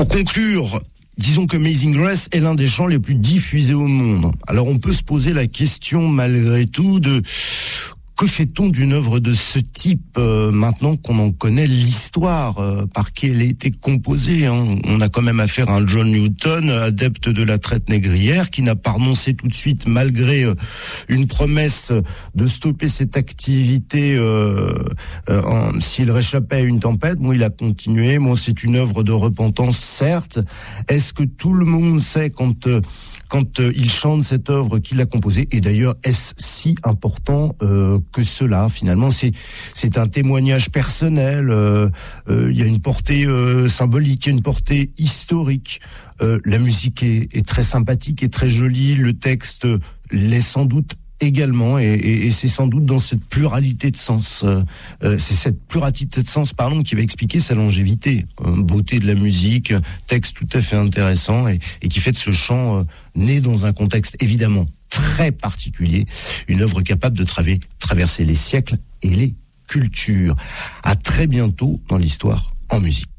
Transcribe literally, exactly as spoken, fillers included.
Pour conclure, disons que Amazing Grace est l'un des chants les plus diffusés au monde. Alors on peut se poser la question malgré tout de que fait-on d'une œuvre de ce type euh, maintenant qu'on en connaît l'histoire, euh, par qui elle a été composée, hein. On a quand même affaire à un John Newton, adepte de la traite négrière, qui n'a pas renoncé tout de suite malgré euh, une promesse de stopper cette activité euh, euh, en, s'il réchappait à une tempête. Bon, il a continué. Bon, c'est une œuvre de repentance, certes. Est-ce que tout le monde sait quand euh, quand euh, il chante cette œuvre qu'il a composée? Et d'ailleurs, est-ce si important euh, que cela? Finalement, c'est c'est un témoignage personnel. Euh, euh, il y a une portée euh, symbolique, il y a une portée historique. Euh, la musique est, est très sympathique et très jolie. Le texte l'est sans doute également, et, et, et c'est sans doute dans cette pluralité de sens, euh, euh, c'est cette pluralité de sens, pardon, qui va expliquer sa longévité, euh, beauté de la musique, texte tout à fait intéressant, et, et qui fait de ce chant euh, né dans un contexte évidemment très particulier, une œuvre capable de traver, traverser les siècles et les cultures. À très bientôt dans l'Histoire en musique.